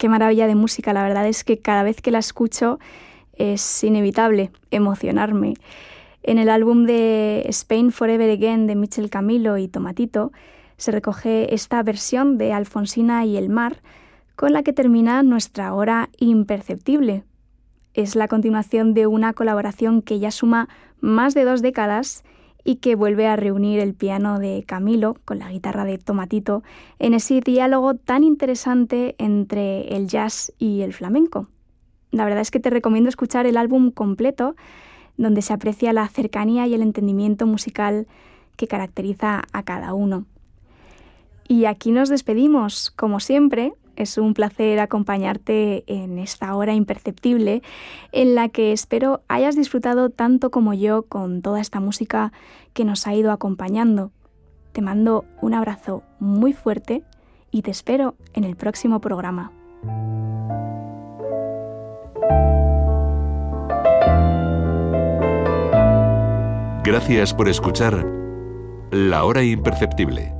Qué maravilla de música, la verdad es que cada vez que la escucho es inevitable emocionarme. En el álbum de Spain Forever Again de Michel Camilo y Tomatito se recoge esta versión de Alfonsina y el mar, con la que termina nuestra hora imperceptible. Es la continuación de una colaboración que ya suma más de 2 décadas y que vuelve a reunir el piano de Camilo con la guitarra de Tomatito en ese diálogo tan interesante entre el jazz y el flamenco. La verdad es que te recomiendo escuchar el álbum completo, donde se aprecia la cercanía y el entendimiento musical que caracteriza a cada uno. Y aquí nos despedimos, como siempre. Es un placer acompañarte en esta hora imperceptible en la que espero hayas disfrutado tanto como yo con toda esta música que nos ha ido acompañando. Te mando un abrazo muy fuerte y te espero en el próximo programa. Gracias por escuchar La Hora Imperceptible.